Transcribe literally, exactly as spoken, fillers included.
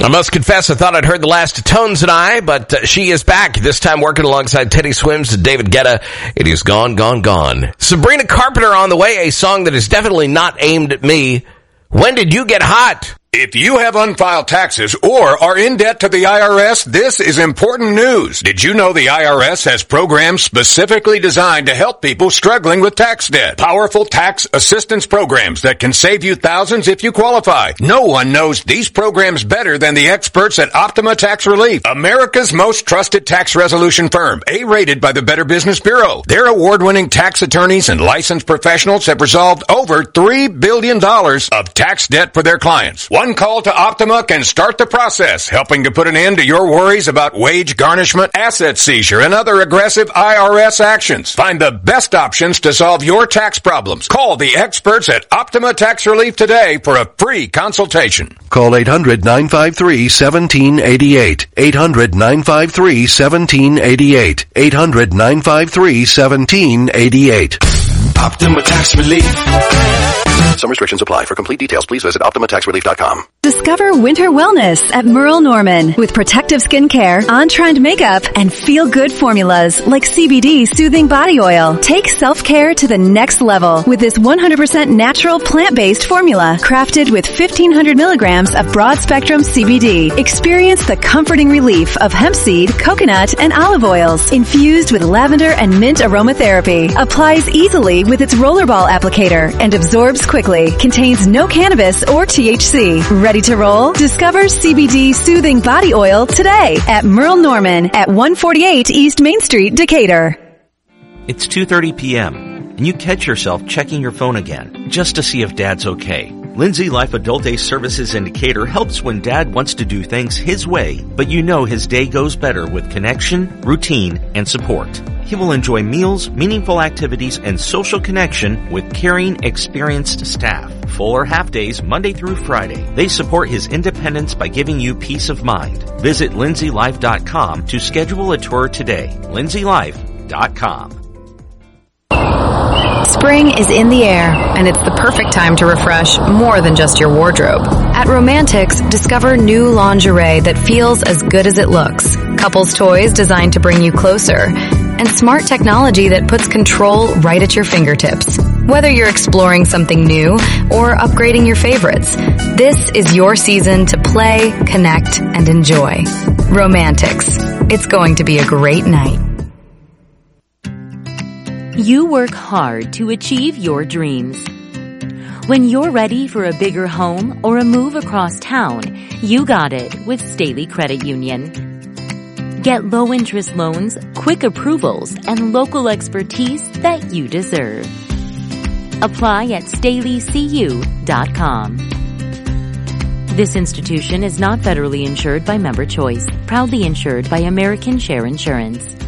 I must confess, I thought I'd heard the last of Tones and I, but uh, she is back, this time working alongside Teddy Swims and David Guetta. It is Gone, Gone, Gone. Sabrina Carpenter on the way, a song that is definitely not aimed at me. When did you get hot? If you have unfiled taxes or are in debt to the I R S, this is important news. Did you know the I R S has programs specifically designed to help people struggling with tax debt? Powerful tax assistance programs that can save you thousands if you qualify. No one knows these programs better than the experts at Optima Tax Relief, America's most trusted tax resolution firm, A-rated by the Better Business Bureau. Their award-winning tax attorneys and licensed professionals have resolved over three billion dollars of tax debt for their clients. One call to Optima can start the process, helping to put an end to your worries about wage garnishment, asset seizure, and other aggressive I R S actions. Find the best options to solve your tax problems. Call the experts at Optima Tax Relief today for a free consultation. Call eight hundred, nine five three, one seven eight eight. eight hundred, nine five three, one seven eight eight. eight hundred, nine five three, one seven eight eight. Optima Tax Relief. Some restrictions apply. For complete details, please visit Optima Tax Relief dot com. Discover winter wellness at Merle Norman with protective skincare, on-trend makeup, and feel-good formulas like C B D Soothing Body Oil. Take self-care to the next level with this one hundred percent natural plant-based formula crafted with fifteen hundred milligrams of broad-spectrum C B D. Experience the comforting relief of hemp seed, coconut, and olive oils infused with lavender and mint aromatherapy. Applies easily with its rollerball applicator and absorbs quickly. Contains no cannabis or T H C. Ready to roll? Discover C B D Soothing Body Oil today at Merle Norman at one forty-eight East Main Street, Decatur. It's two thirty p.m. and you catch yourself checking your phone again just to see if Dad's okay. Lindsay Life Adult Day Services in Decatur helps when Dad wants to do things his way, but you know his day goes better with connection, routine, and support. He will enjoy meals, meaningful activities, and social connection with caring, experienced staff. Full or half days, Monday through Friday. They support his independence by giving you peace of mind. Visit lindsay life dot com to schedule a tour today. lindsay life dot com. Spring is in the air, and it's the perfect time to refresh more than just your wardrobe. At Romantics, discover new lingerie that feels as good as it looks. Couples toys designed to bring you closer, and smart technology that puts control right at your fingertips. Whether you're exploring something new or upgrading your favorites, this is your season to play, connect, and enjoy. Romantics. It's going to be a great night. You work hard to achieve your dreams. When you're ready for a bigger home or a move across town, you got it with Staley Credit Union. Get low-interest loans, quick approvals, and local expertise that you deserve. Apply at staley c u dot com. This institution is not federally insured by Member Choice, proudly insured by American Share Insurance.